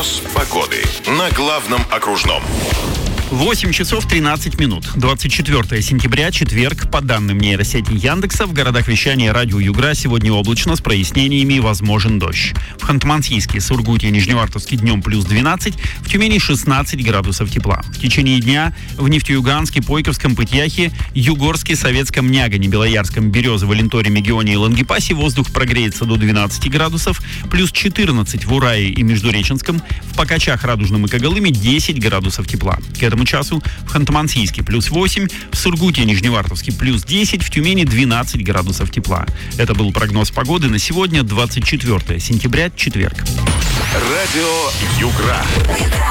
Прогноз погоды на главном окружном. 8 часов 13 минут. 24 сентября, четверг. По данным нейросети Яндекса, в городах вещания радио Югра сегодня облачно с прояснениями, возможен дождь. В Ханты-Мансийске, Сургуте и Нижневартовске днем плюс 12, в Тюмени 16 градусов тепла. В течение дня в Нефтеюганске, Пойковском, Пытьяхе, Югорске, Советском, Нягане, Белоярском, Березово, Ленторе, Мегионе и Лангепасе воздух прогреется до 12 градусов, плюс 14 в Урае и Междуреченском, в Покачах, Радужном и Когалыме 10 градусов тепла. К этому часу в Ханты-Мансийске плюс 8, в Сургуте и Нижневартовске плюс 10, в Тюмени 12 градусов тепла. Это был прогноз погоды на сегодня, 24 сентября, четверг. Радио Югра.